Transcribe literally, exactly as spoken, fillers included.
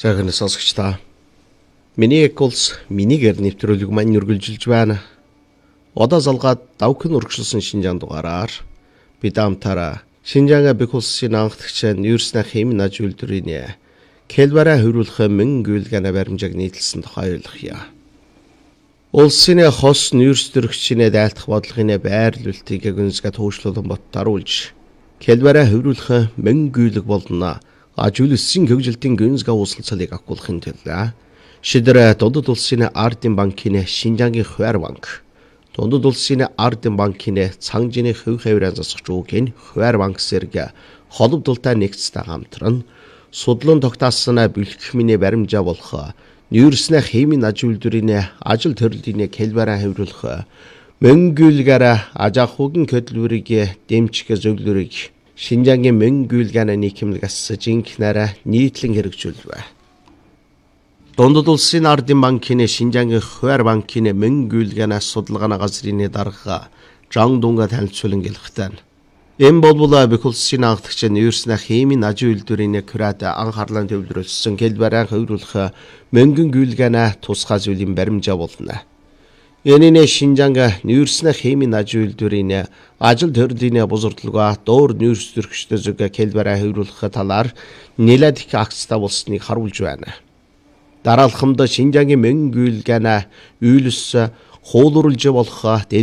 Сайхан сонсогч та. Миний эк улс минийгээр нэвтрүүлэг маань үргэлжилж байна. Одоо залгаад давхин үргэлжилсэн Шинжаан дугаараар бид хамтаараа Шинжаан бэх улсын анхдагч Нүүрснэ хэм наж үйлдвэрийн Кэлбараа хөрвүүлэх мэн гүйлгэнэ баримжааг нийтлсэн тухай ойлгоё. Улсын хос нүүрс төрөгчний дайлтах бодлогын байрлуулалтыг гүнзгий туушруулан боттаруулж Кэлбараа хөрвүүлэх мэн гүйлэг болно. Ажуулсан хөгжилтийн гүнзгий ууслалцалыг агуулахын төлөө шидэр дундад улсын Ардын банкны Шинжаангийн хуваар банк, дундад улсын Ардын банкны цангжины хөв хаврын засагч үгийн хуваар банк зэрэг холбогдолтой нэгцтэй хамтран судлан тогтоосон бэлтгэхмийн баримжаа болох Нүүрснэ хэмийн аж үйлдвэрийн ажил төрлөлийн Кэлбараа хавруулах мөнгөлгөр ажаахугийн хөдөлмөрийг дэмжих зөвлөрийг Шинжаангийн мэн гүйлгэнэ нийгэмлэгээс жинхнээр нийтлэн хэрэгжүүлвэ. Дундад улсын Ардын банкны Шинжаангийн хуваар банкны мэн гүйлгэнэ судалгааны газрын дарга Жан Дунга танилцуулан гэлэхтэн. Энэ болбол бэх улсын анхдагч Нүүрснэ хэмийн аж үйлдвэрийн курат анхаарлаа төвлөрүүлсэн Кэлбараа хөрвүүлэх мөнгөн гүйлгэнэ тусгай зүйлийн баримжаа болно. Энэний Шинжаан Нүүрснэ хэмийн аж үйлдвэрийн ажил төрлөлийн бузардлага доор нүүрс төрөгчдөө зүг Кэлбараа хөрвүүлэх талаар нэлээд их акцтай болсныг харуулж байна. Дараалхамд Шинжаангийн мэн гүйлгэнэ үйлс хуулурлж болох